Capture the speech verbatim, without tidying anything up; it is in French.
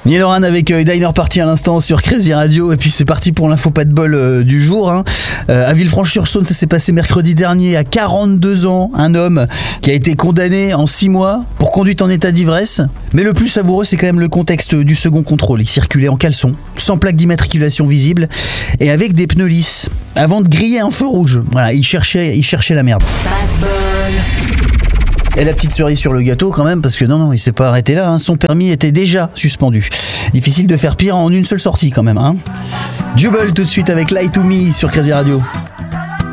Neil Horan avec euh, Diner Party à l'instant sur Crazy Radio. Et puis c'est parti pour l'info pas de bol euh, du jour. Hein. Euh, à Villefranche-sur-Saône, ça s'est passé mercredi dernier. À quarante-deux ans, un homme qui a été condamné en six mois pour conduite en état d'ivresse. Mais le plus savoureux, c'est quand même le contexte du second contrôle. Il circulait en caleçon, sans plaque d'immatriculation visible et avec des pneus lisses. Avant de griller un feu rouge. Voilà, il cherchait, il cherchait la merde. Pas de bol. Et la petite cerise sur le gâteau quand même, parce que non, non, il s'est pas arrêté là, hein. Son permis était déjà suspendu. Difficile de faire pire en une seule sortie quand même. Hein. Jubel tout de suite avec Lie to Me sur Crazy Radio.